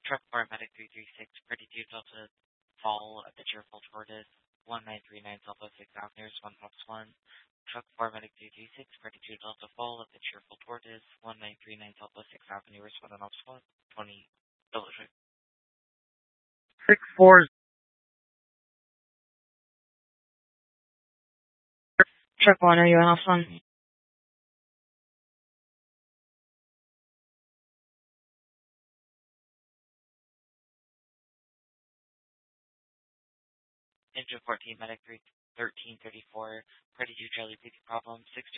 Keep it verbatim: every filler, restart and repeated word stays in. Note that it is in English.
Truck four, Medic three three six, Pretty two Delta Fall at the Cheerful Tortoise, one nine three nine Southwest sixth Avenue, one Ops one. Truck four, Medic three three six, Pretty two Delta Fall at the Cheerful Tortoise, one nine three nine Southwest sixth Avenue, one Ops one, twenty Delta. six four. Truck one, are you on Ops one? Engine fourteen, Medic three thirteen thirty-four, Pretty two Charlie P T problem, six